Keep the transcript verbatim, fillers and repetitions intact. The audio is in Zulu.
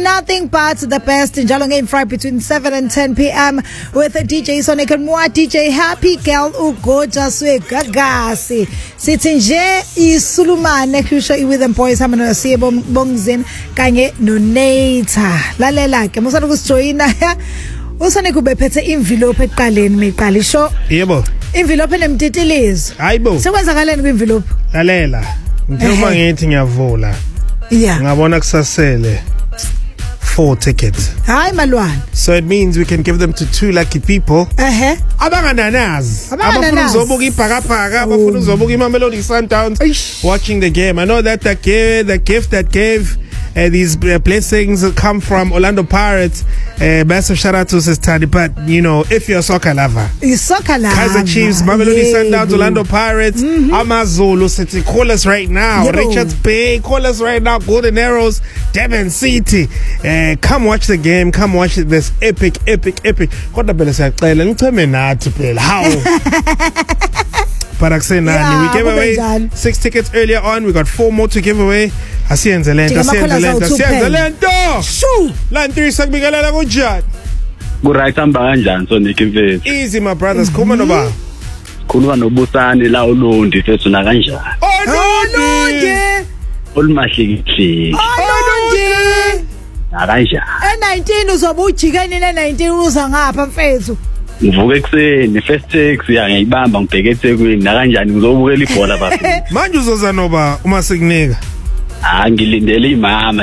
nothing but the best. Njalo Game Friday between seven and ten p.m. with D J Sonic and moi D J Happy Girl uGorgeous weGagasi. Sithi nje isulumane kusho iWith Them Boys hamba noSiyebo Bongzeni kanye noNator. Lalela ke musana kusijoyina usane kubephethe envelope eqaleni meqala isho. Yebo. Envelope nemtitilizo. Hayibo. Sekwenzakaleni kwienvelope? Lalela. Ngithe uma ngithi ngiyavula. Yeah. Ngabona kusasele four tickets. Hayi malwane. So it means we can give them to two lucky people. Eh. Abangananazi. Abafuna uzobuka ibhakabhaka, abafuna uzobuka iMamelodi Sundowns watching the game. I know that the gift, the gift that gave Uh, these uh, blessings come from Orlando Pirates. Uh, massive shout out to Sistani. But you know, if you're a soccer lover, you're soccer lover. Kaizer Chiefs, Mamelodi Sundowns, Orlando Pirates, mm-hmm. Amazulu City, call us right now. Yo. Richards Bay, call us right now. Golden Arrows, Devon City. Uh, come watch the game. Come watch this epic, epic, epic. What the bell How? But I say yeah, we gave away six tickets earlier on. We got four more to give away. Asiyenze lento, asiyenze lento, asiyenze lento. Shoo! Lantri sakubingelela kunjani? Ku right amba kanjani Sonic mfethu? Easy my brothers, khuluma noba. Khuluma noBusani la uLondi mfethu na kanjani? Olundi. Olumahlekile. Olundi. Na kanjani? E nineteen uzobujikeni ne nineteen uza ngapha mfethu. Ngivuke ekseni first taxi ngiyibamba ngibheke eThekwini na kanjani ngizobukela ibhola bafethu. Manje uzoza noba uma sekunika? Ah ngilindele imama